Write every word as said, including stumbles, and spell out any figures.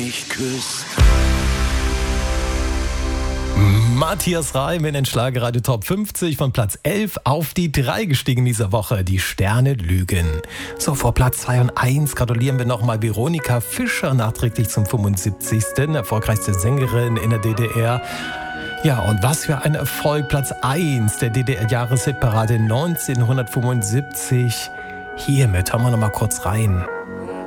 mich küsst. Matthias Reim in den Schlagerradio Top fünfzig von Platz elf auf die drei gestiegen dieser Woche. Die Sterne lügen. So, vor Platz zwei und eins gratulieren wir nochmal Veronika Fischer nachträglich zum fünfundsiebzigsten Erfolgreichste Sängerin in der D D R. Ja, und was für ein Erfolg. Platz eins der D D R-Jahreshitparade neunzehnhundertfünfundsiebzig. Hiermit hören wir nochmal kurz rein.